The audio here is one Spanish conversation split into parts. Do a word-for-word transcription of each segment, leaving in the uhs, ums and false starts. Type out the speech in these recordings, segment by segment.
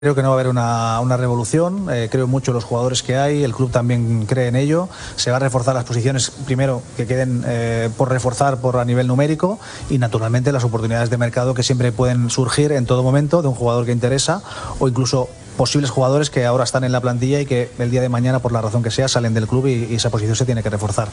Creo que no va a haber una, una revolución, eh, creo mucho en los jugadores que hay, el club también cree en ello, se va a reforzar las posiciones primero que queden eh, por reforzar por a nivel numérico y naturalmente las oportunidades de mercado que siempre pueden surgir en todo momento de un jugador que interesa o incluso posibles jugadores que ahora están en la plantilla y que el día de mañana por la razón que sea salen del club y, y esa posición se tiene que reforzar.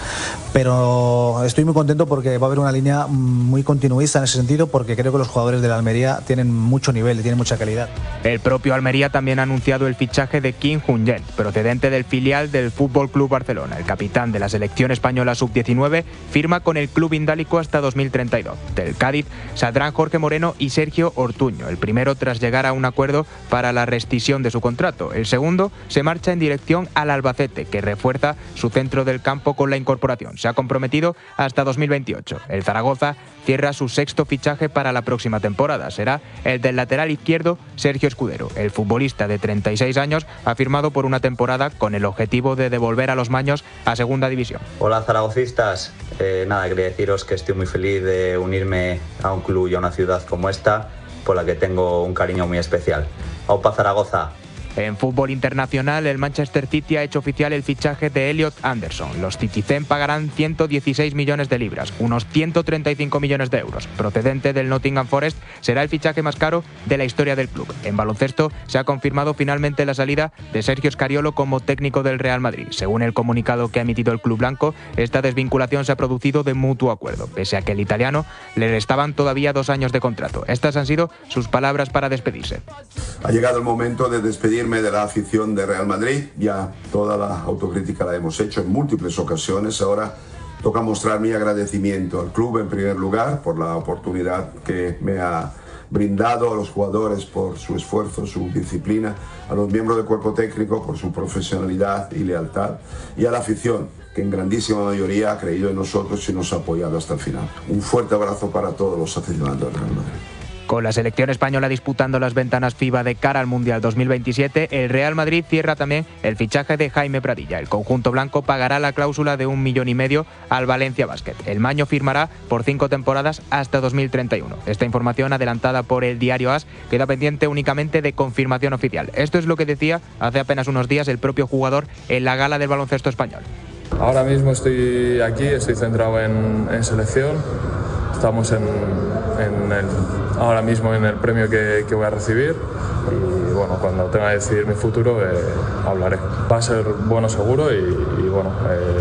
Pero estoy muy contento porque va a haber una línea muy continuista en ese sentido porque creo que los jugadores de la Almería tienen mucho nivel y tienen mucha calidad. El propio Almería también ha anunciado el fichaje de Kim Jung-yen, procedente del filial del Fútbol Club Barcelona. El capitán de la selección española sub diecinueve firma con el club indálico hasta dos mil treinta y dos. Del Cádiz saldrán Jorge Moreno y Sergio Ortuño, el primero tras llegar a un acuerdo para la rescisión de su contrato. El segundo se marcha en dirección al Albacete, que refuerza su centro del campo con la incorporación. Se ha comprometido hasta dos mil veintiocho. El Zaragoza cierra su sexto fichaje para la próxima temporada. Será el del lateral izquierdo Sergio Escudero. El futbolista de treinta y seis años ha firmado por una temporada con el objetivo de devolver a los maños a segunda división. Hola zaragocistas, eh, nada, quería deciros que estoy muy feliz de unirme a un club y a una ciudad como esta, por la que tengo un cariño muy especial. ¡Aupa Zaragoza! En fútbol internacional, el Manchester City ha hecho oficial el fichaje de Elliot Anderson. Los Citizen pagarán ciento dieciséis millones de libras, unos ciento treinta y cinco millones de euros. Procedente del Nottingham Forest, será el fichaje más caro de la historia del club. En baloncesto, se ha confirmado finalmente la salida de Sergio Scariolo como técnico del Real Madrid. Según el comunicado que ha emitido el club blanco, esta desvinculación se ha producido de mutuo acuerdo, pese a que el italiano le restaban todavía dos años de contrato. Estas han sido sus palabras para despedirse. Ha llegado el momento de despedirme de la afición de Real Madrid. Ya toda la autocrítica la hemos hecho en múltiples ocasiones. Ahora toca mostrar mi agradecimiento al club en primer lugar por la oportunidad que me ha brindado, a los jugadores por su esfuerzo, su disciplina, a los miembros del cuerpo técnico por su profesionalidad y lealtad y a la afición que en grandísima mayoría ha creído en nosotros y nos ha apoyado hasta el final. Un fuerte abrazo para todos los aficionados del Real Madrid. Con la selección española disputando las ventanas FIBA de cara al Mundial dos mil veintisiete, el Real Madrid cierra también el fichaje de Jaime Pradilla. El conjunto blanco pagará la cláusula de un millón y medio al Valencia Basket. El maño firmará por cinco temporadas hasta dos mil treinta y uno. Esta información, adelantada por el diario AS, queda pendiente únicamente de confirmación oficial. Esto es lo que decía hace apenas unos días el propio jugador en la gala del baloncesto español. Ahora mismo estoy aquí, estoy centrado en, en selección. Estamos en, en el, ahora mismo en el premio que, que voy a recibir y bueno, cuando tenga que decidir mi futuro eh, hablaré. Va a ser bueno seguro y, y bueno, eh,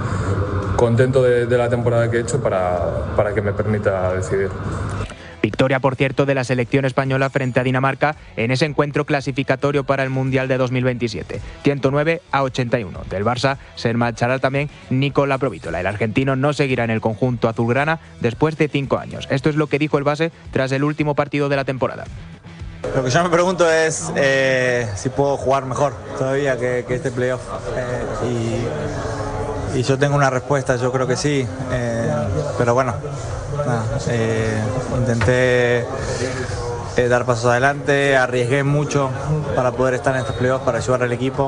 contento de, de la temporada que he hecho para, para que me permita decidir. Victoria, por cierto, de la selección española frente a Dinamarca en ese encuentro clasificatorio para el Mundial de dos mil veintisiete. ciento nueve a ochenta y uno. Del Barça se marchará también Nicola Provítola. El argentino no seguirá en el conjunto azulgrana después de cinco años. Esto es lo que dijo el base tras el último partido de la temporada. Lo que yo me pregunto es eh, si puedo jugar mejor todavía que, que este playoff. Eh, y, y yo tengo una respuesta, yo creo que sí. Eh, pero bueno, nada, eh, intenté eh, dar pasos adelante, arriesgué mucho para poder estar en estos playoffs, para ayudar al equipo.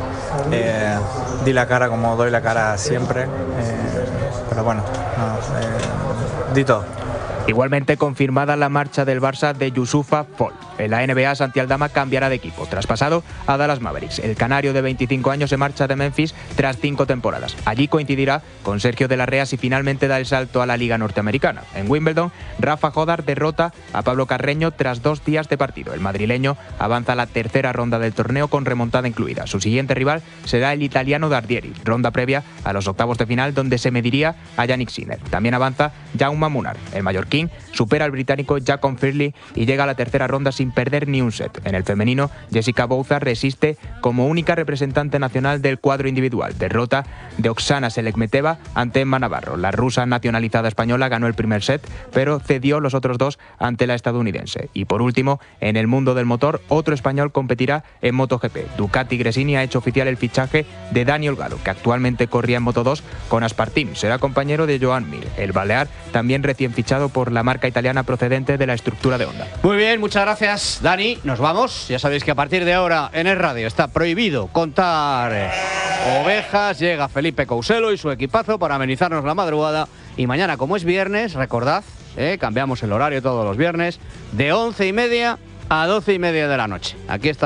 Eh, di la cara como doy la cara siempre. Eh, pero bueno, no, eh, di todo. Igualmente confirmada la marcha del Barça de Youssoufa Fall. En la N B A, Santi Aldama cambiará de equipo, traspasado a Dallas Mavericks. El canario de veinticinco años se marcha de Memphis tras cinco temporadas. Allí coincidirá con Sergio de la Rea si finalmente da el salto a la Liga Norteamericana. En Wimbledon, Rafa Jodar derrota a Pablo Carreño tras dos días de partido. El madrileño avanza a la tercera ronda del torneo con remontada incluida. Su siguiente rival será el italiano Dardieri, ronda previa a los octavos de final donde se mediría a Yannick Sinner. También avanza Jaume Munar. El mallorquín supera al británico Jacob Firley y llega a la tercera ronda sin perder ni un set. En el femenino, Jessica Bouza resiste como única representante nacional del cuadro individual. Derrota de Oksana Selekmeteva ante Emma Navarro. La rusa nacionalizada española ganó el primer set, pero cedió los otros dos ante la estadounidense. Y por último, en el mundo del motor, otro español competirá en MotoGP. Ducati Gresini ha hecho oficial el fichaje de Dani Olgado, que actualmente corría en Moto dos con Aspartim. Será compañero de Joan Mir. El balear, también recién fichado por la marca italiana procedente de la estructura de Honda. Muy bien, muchas gracias, Dani. Nos vamos. Ya sabéis que a partir de ahora en el radio está prohibido contar eh, ovejas. Llega Felipe Couselo y su equipazo para amenizarnos la madrugada. Y mañana, como es viernes, recordad, eh, cambiamos el horario todos los viernes, de once y media a doce y media de la noche. Aquí está